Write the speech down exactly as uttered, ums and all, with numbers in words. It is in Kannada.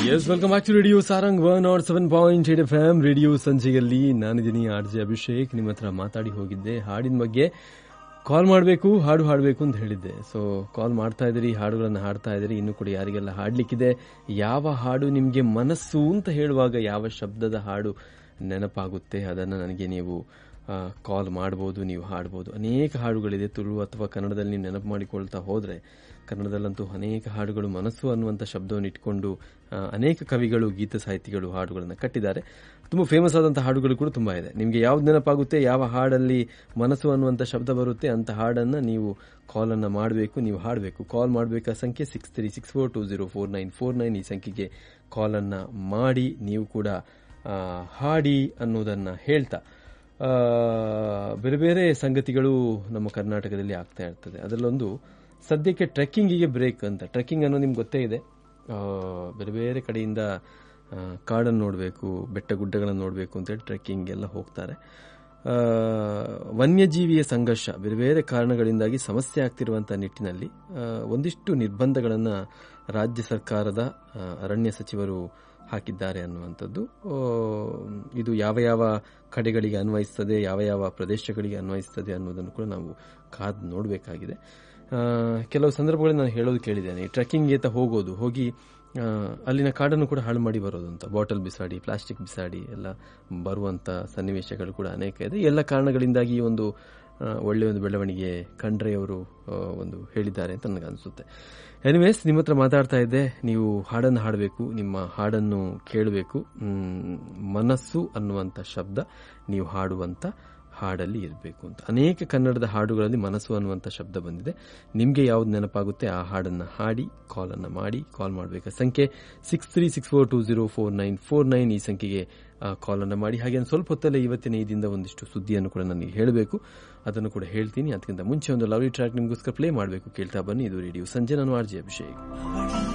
S welcome back to radio Sarang one not seven point eight F M radio ಸಂಜೆಯಲ್ಲಿ ನಾನಿದ್ದೀನಿ ಆರ್ ಜೆ ಅಭಿಷೇಕ್. ನಿಮ್ಮ ಹತ್ರ ಮಾತಾಡಿ ಹೋಗಿದ್ದೆ ಹಾಡಿನ ಬಗ್ಗೆ. ಕಾಲ್ ಮಾಡಬೇಕು, ಹಾಡು ಹಾಡಬೇಕು ಅಂತ ಹೇಳಿದ್ದೆ. ಸೊ ಕಾಲ್ ಮಾಡ್ತಾ ಇದ್ದೀರಿ, ಹಾಡುಗಳನ್ನು ಹಾಡ್ತಾ ಇದ್ದೀರಿ. ಇನ್ನೂ ಕೂಡ ಯಾರಿಗೆಲ್ಲ ಹಾಡಲಿಕ್ಕಿದೆ, ಯಾವ ಹಾಡು ನಿಮಗೆ ಮನಸ್ಸು ಅಂತ ಹೇಳುವಾಗ ಯಾವ ಶಬ್ದದ ಹಾಡು ನೆನಪಾಗುತ್ತೆ ಅದನ್ನು ನನಗೆ ನೀವು ಕಾಲ್ ಮಾಡ್ಬೋದು, ನೀವು ಹಾಡ್ಬೋದು. ಅನೇಕ ಹಾಡುಗಳಿದೆ ತುಳು ಅಥವಾ ಕನ್ನಡದಲ್ಲಿ ನೀವು ನೆನಪು ಮಾಡಿಕೊಳ್ತಾ ಹೋದರೆ ಕನ್ನಡದಲ್ಲಂತೂ ಅನೇಕ ಹಾಡುಗಳು ಮನಸ್ಸು ಅನ್ನುವಂಥ ಶಬ್ದವನ್ನು ಇಟ್ಕೊಂಡು ಅನೇಕ ಕವಿಗಳು, ಗೀತ ಸಾಹಿತಿಗಳು ಹಾಡುಗಳನ್ನು ಕಟ್ಟಿದ್ದಾರೆ. ತುಂಬ ಫೇಮಸ್ ಆದಂಥ ಹಾಡುಗಳು ಕೂಡ ತುಂಬ ಇದೆ. ನಿಮಗೆ ಯಾವ್ದು ನೆನಪಾಗುತ್ತೆ, ಯಾವ ಹಾಡಲ್ಲಿ ಮನಸ್ಸು ಅನ್ನುವಂಥ ಶಬ್ದ ಬರುತ್ತೆ ಅಂತ ಹಾಡನ್ನು ನೀವು ಕಾಲನ್ನು ಮಾಡಬೇಕು, ನೀವು ಹಾಡಬೇಕು. ಕಾಲ್ ಮಾಡಬೇಕಾ ಸಂಖ್ಯೆ six three six four two zero four nine four nine ಈ ಸಂಖ್ಯೆಗೆ ಕಾಲನ್ನು ಮಾಡಿ ನೀವು ಕೂಡ ಹಾಡಿ ಅನ್ನೋದನ್ನು ಹೇಳ್ತಾ ಬೇರೆ ಬೇರೆ ಸಂಗತಿಗಳು ನಮ್ಮ ಕರ್ನಾಟಕದಲ್ಲಿ ಆಗ್ತಾ ಇರ್ತದೆ. ಅದರಲ್ಲೊಂದು ಸದ್ಯಕ್ಕೆ ಟ್ರೆಕ್ಕಿಂಗಿಗೆ ಬ್ರೇಕ್ ಅಂತ. ಟ್ರೆಕ್ಕಿಂಗ್ ಅನ್ನೋ ನಿಮ್ಗೆ ಗೊತ್ತೇ ಇದೆ. ಬೇರೆ ಬೇರೆ ಕಡೆಯಿಂದ ಕಾಡನ್ನು ನೋಡಬೇಕು, ಬೆಟ್ಟ ಗುಡ್ಡಗಳನ್ನು ನೋಡಬೇಕು ಅಂತೇಳಿ ಟ್ರೆಕ್ಕಿಂಗ್ ಎಲ್ಲ ಹೋಗ್ತಾರೆ. ವನ್ಯಜೀವಿಯ ಸಂಘರ್ಷ ಬೇರೆ ಬೇರೆ ಕಾರಣಗಳಿಂದಾಗಿ ಸಮಸ್ಯೆ ಆಗ್ತಿರುವಂಥ ನಿಟ್ಟಿನಲ್ಲಿ ಒಂದಿಷ್ಟು ನಿರ್ಬಂಧಗಳನ್ನು ರಾಜ್ಯ ಸರ್ಕಾರದ ಅರಣ್ಯ ಸಚಿವರು ಹಾಕಿದ್ದಾರೆ ಅನ್ನುವಂಥದ್ದು. ಇದು ಯಾವ ಯಾವ ಕಡೆಗಳಿಗೆ ಅನ್ವಯಿಸ್ತದೆ, ಯಾವ ಯಾವ ಪ್ರದೇಶಗಳಿಗೆ ಅನ್ವಯಿಸ್ತದೆ ಅನ್ನೋದನ್ನು ಕೂಡ ನಾವು ಕಾದು ನೋಡಬೇಕಾಗಿದೆ. ಕೆಲವು ಸಂದರ್ಭಗಳಲ್ಲಿ ನಾನು ಹೇಳೋದು ಕೇಳಿದ್ದೇನೆ, ಟ್ರೆಕ್ಕಿಂಗ್ ಏತ ಹೋಗೋದು, ಹೋಗಿ ಅಲ್ಲಿನ ಕಾಡನ್ನು ಕೂಡ ಹಾಳು ಮಾಡಿ ಬರೋದು ಅಂತ. ಬಾಟಲ್ ಬಿಸಾಡಿ, ಪ್ಲಾಸ್ಟಿಕ್ ಬಿಸಾಡಿ ಎಲ್ಲ ಬರುವಂಥ ಸನ್ನಿವೇಶಗಳು ಕೂಡ ಅನೇಕ ಇದೆ. ಎಲ್ಲ ಕಾರಣಗಳಿಂದಾಗಿ ಈ ಒಂದು ಒಳ್ಳೆಯ ಒಂದು ಬೆಳವಣಿಗೆ ಖಂಡ್ರೆಯವರು ಒಂದು ಹೇಳಿದ್ದಾರೆ ಅಂತ ನನಗನ್ಸುತ್ತೆ. ಎನಿವೇಸ್, ನಿಮ್ಮ ಹತ್ರ ಮಾತಾಡ್ತಾ ಇದ್ದೆ. ನೀವು ಹಾಡನ್ನು ಹಾಡಬೇಕು, ನಿಮ್ಮ ಹಾಡನ್ನು ಕೇಳಬೇಕು. ಮನಸ್ಸು ಅನ್ನುವಂಥ ಶಬ್ದ ನೀವು ಹಾಡುವಂಥ ಹಾಡಲ್ಲಿ ಇರಬೇಕು ಅಂತ. ಅನೇಕ ಕನ್ನಡದ ಹಾಡುಗಳಲ್ಲಿ ಮನಸ್ಸು ಅನ್ನುವಂಥ ಶಬ್ದ ಬಂದಿದೆ. ನಿಮಗೆ ಯಾವ್ದು ನೆನಪಾಗುತ್ತೆ ಆ ಹಾಡನ್ನು ಹಾಡಿ ಕಾಲನ್ನು ಮಾಡಿ. ಕಾಲ್ ಮಾಡಬೇಕಾ ಸಂಖ್ಯೆ six three six four two zero four nine four nine ಈ ಸಂಖ್ಯೆಗೆ ಕಾಲನ್ನು ಮಾಡಿ. ಹಾಗೆ ಸ್ವಲ್ಪ ಹೊತ್ತಲ್ಲೇ ಇವತ್ತಿನ ಇದರಿಂದ ಒಂದಿಷ್ಟು ಸುದ್ದಿಯನ್ನು ಕೂಡ ನನಗೆ ಹೇಳಬೇಕು, ಅದನ್ನು ಕೂಡ ಹೇಳ್ತೀನಿ. ಅದಕ್ಕಿಂತ ಮುಂಚೆ ಒಂದು ಲವ್ಲಿ ಟ್ರ್ಯಾಕ್ ನಿಮಗೋಸ್ಕರ ಪ್ಲೇ ಮಾಡಬೇಕು, ಕೇಳ್ತಾ ಬನ್ನಿ. ಇದು ರೇಡಿಯೋ ಸಂಜೆ, ನಾನು ಆರ್ ಜೆ ಅಭಿಷೇಕ್.